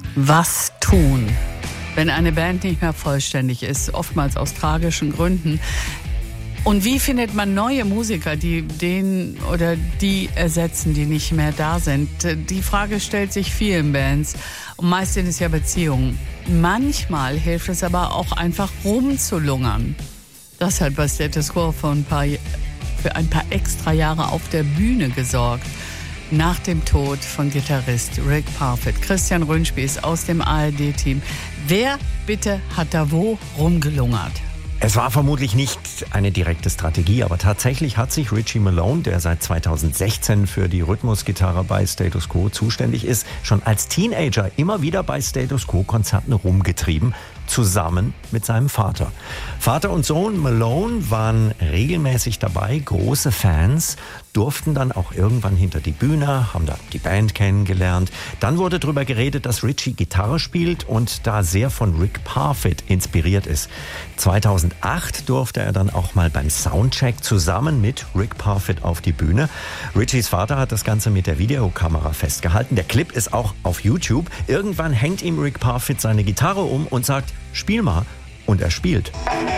Was tun, wenn eine Band nicht mehr vollständig ist, oftmals aus tragischen Gründen? Und wie findet man neue Musiker, die den oder die ersetzen, die nicht mehr da sind? Die Frage stellt sich vielen Bands. Und meist sind es ja Beziehungen. Manchmal hilft es aber auch einfach rumzulungern. Das hat bei Status Quo für ein paar extra Jahre auf der Bühne gesorgt. Nach dem Tod von Gitarrist Rick Parfitt. Christian Röhnspieß aus dem ARD-Team. Wer bitte hat da wo rumgelungert? Es war vermutlich nicht eine direkte Strategie, aber tatsächlich hat sich Richie Malone, der seit 2016 für die Rhythmusgitarre bei Status Quo zuständig ist, schon als Teenager immer wieder bei Status Quo-Konzerten rumgetrieben, zusammen mit seinem Vater. Vater und Sohn Malone waren regelmäßig dabei, große Fans, durften dann auch irgendwann hinter die Bühne, haben da die Band kennengelernt. Dann wurde darüber geredet, dass Richie Gitarre spielt und da sehr von Rick Parfitt inspiriert ist. 2008 durfte er dann auch mal beim Soundcheck zusammen mit Rick Parfitt auf die Bühne. Richies Vater hat das Ganze mit der Videokamera festgehalten. Der Clip ist auch auf YouTube. Irgendwann hängt ihm Rick Parfitt seine Gitarre um und sagt, spiel mal. Und er spielt.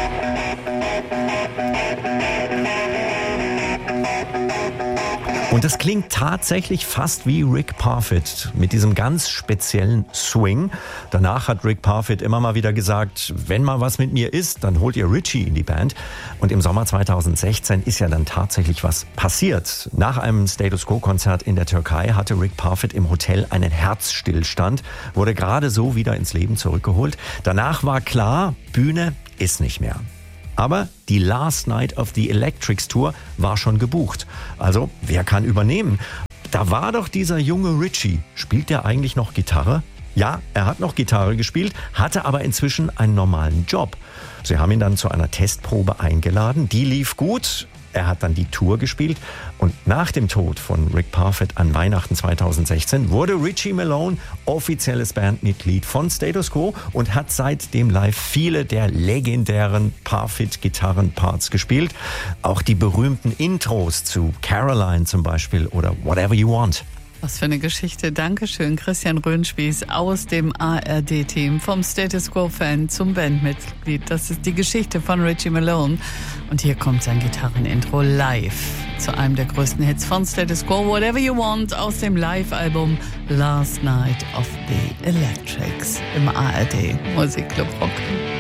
Und das klingt tatsächlich fast wie Rick Parfitt mit diesem ganz speziellen Swing. Danach hat Rick Parfitt immer mal wieder gesagt, wenn mal was mit mir ist, dann holt ihr Richie in die Band. Und im Sommer 2016 ist ja dann tatsächlich was passiert. Nach einem Status Quo-Konzert in der Türkei hatte Rick Parfitt im Hotel einen Herzstillstand, wurde gerade so wieder ins Leben zurückgeholt. Danach war klar, Bühne ist nicht mehr. Aber die Last Night of the Electrics Tour war schon gebucht. Also, wer kann übernehmen? Da war doch dieser junge Richie. Spielt der eigentlich noch Gitarre? Ja, er hat noch Gitarre gespielt, hatte aber inzwischen einen normalen Job. Sie haben ihn dann zu einer Testprobe eingeladen. Die lief gut. Er hat dann die Tour gespielt und nach dem Tod von Rick Parfitt an Weihnachten 2016 wurde Richie Malone offizielles Bandmitglied von Status Quo und hat seitdem live viele der legendären Parfitt-Gitarrenparts gespielt. Auch die berühmten Intros zu Caroline zum Beispiel oder Whatever You Want. Was für eine Geschichte. Dankeschön, Christian Röhnspieß aus dem ARD-Team. Vom Status Quo-Fan zum Bandmitglied. Das ist die Geschichte von Richie Malone. Und hier kommt sein Gitarrenintro live zu einem der größten Hits von Status Quo, Whatever You Want, aus dem Live-Album Last Night of the Electrics im ARD Musikclub Rock.